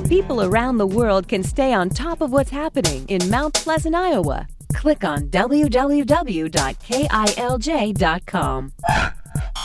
people around the world can stay on top of what's happening in Mount Pleasant, Iowa. Click on www.kilj.com.